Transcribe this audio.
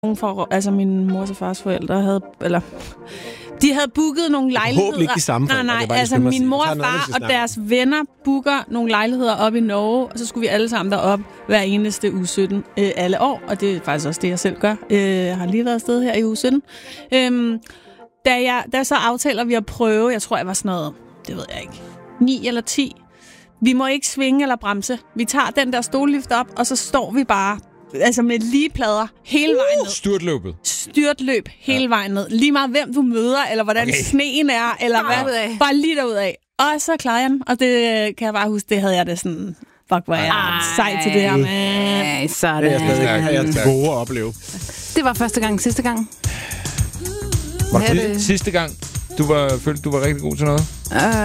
Nogen fra, altså min mors og fars forældre havde, de havde booket nogle lejligheder. Håber ikke de samme forældre. Nej, altså min mor og far og deres venner booker nogle lejligheder op i Norge, og så skulle vi alle sammen derop hver eneste uge 17 alle år, og det er faktisk også det, jeg selv gør. Jeg har lige været afsted her i uge 17. Da så aftaler vi at prøve, jeg tror, jeg var sådan noget, det ved jeg ikke, 9 eller 10. Vi må ikke svinge eller bremse. Vi tager den der stollift op, og så står vi bare med lige plader hele vejen ned. Styrtløb hele vejen ned. Lige meget hvem du møder, eller hvordan sneen er, eller hvad. Bare lige derudad. Og så klarer jeg den, og det kan jeg bare huske, det havde jeg det sådan, fuck, hvor jeg sej til det her, man. Sådan. Det er jeg våger at opleve. Det var første gang, sidste gang. Var det sidste gang, du følte, du var rigtig god til noget?